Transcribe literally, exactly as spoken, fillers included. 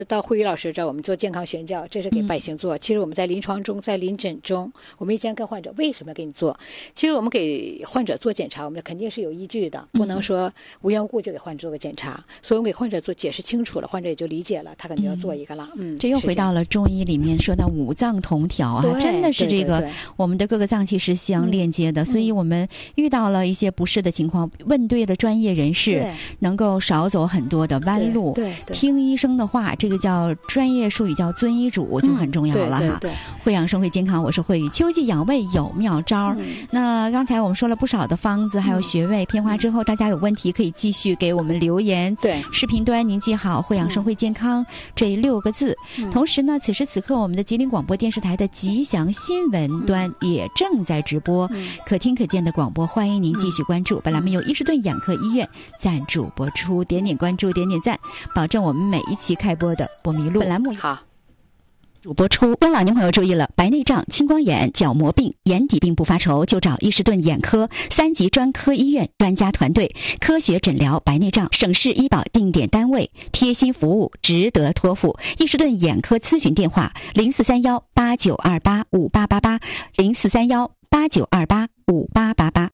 到慧宇老师这儿，我们做健康宣教，这是给百姓做。嗯、其实我们在临床中，在临诊中，我们一经跟患者为什么给你做？其实我们给患者做检查，我们肯定是有依据的，不能说无缘无故就给患者做个检查。嗯、所以我们给患者做解释清楚了，患者也就理解了，他肯定要做一个了。嗯， 这又回到了中医里面说到五脏同调啊，真的是这个我们的各个脏器是相链接的，嗯、所以我们遇到了一些不适的情况，问对了专业人士，能够少走很多的弯路。 对，对对听医生的话，这个叫专业术语叫遵医嘱，就很重要了哈。 嗯、对对对慧养生会健康，我是慧宇。秋季养胃有妙招。嗯、那刚才我们说了不少的方子，还有穴位偏花之后，大家有问题可以继续给我们留言。 对， 视频端您记好慧养生会健康、嗯、这六个字。嗯、同时呢，此时此刻我们的吉林广播电视台的吉祥新闻端也正在直播，嗯、可听可见的广播，欢迎您继续关注。嗯、本栏目由伊士顿眼科医院赞助播出，点点关注，点点赞，保证我们每一期开播的不迷路。本栏目好。 主播出，中老年朋友注意了，白内障、青光眼、角膜病、眼底病不发愁，就找伊士顿眼科三级专科医院专家团队，科学诊疗白内障，省市医保定点单位，贴心服务，值得托付。伊士顿眼科咨询电话：零四三幺八九二八五八八八，零四三幺八九二八五八八八。